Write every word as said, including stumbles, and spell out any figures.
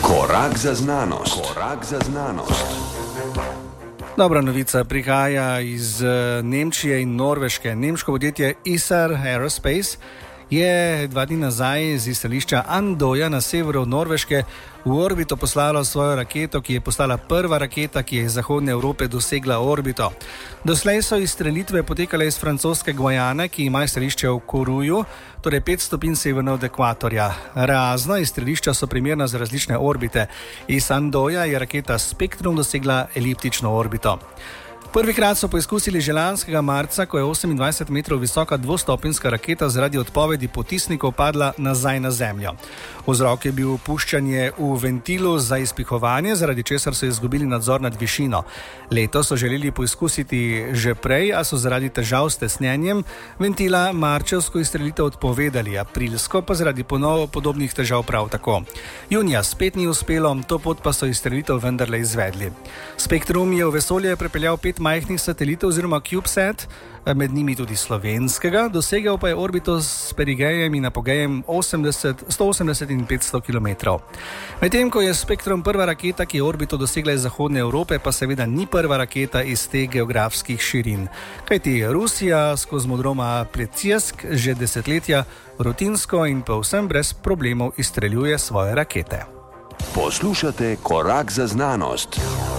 Korak za znanost. Korak za znanost. Dobra novica prihaja iz Nemčije in Norveške. Nemško podjetje Isar Aerospace je dva dni nazaj z letališča Andoja na severu Norveške v orbito poslalo svojo raketo, ki je postala prva raketa, ki je iz zahodne Evrope dosegla orbito. Doslej so izstrelitve potekale iz francoske Gvajane, ki ima izstrelišče v Koruju, torej pet stopinj severno od ekvatorja. Razno izstrelišča so primerna za različne orbite. Iz Andoja je raketa Spektrum dosegla eliptično orbito. Prvikrat so poizkusili že lanskega marca, ko je osemindvajset metrov visoka dvostopenjska raketa zaradi odpovedi potisnikov padla nazaj na Zemljo. Vzrok je bil puščanje v ventilu za izpihovanje, zaradi česar so izgubili nadzor nad višino. Leto so želeli poizkusiti že prej, a so zaradi težav s tesnjenjem ventila marčevsko izstrelitev odpovedali, aprilsko pa zaradi ponovo podobnih težav prav tako. Junija spet ni uspelo, to pot pa so izstrelitev vendarle izvedli. Spektrum je v vesolje prepeljal pet majhnih satelitov oziroma CubeSat, med njimi tudi slovenskega, dosegel pa je orbito s perigejem in apogejem sto osemdeset in petsto kilometrov. Medtem ko je Spektrum prva raketa, ki je orbito dosegla iz zahodne Evrope, pa seveda ni prva raketa iz teh geografskih širin. Kajti Rusija s kozmodroma Plesetsk že desetletja rutinsko in povsem brez problemov izstreljuje svoje rakete. Poslušate Korak za znanost.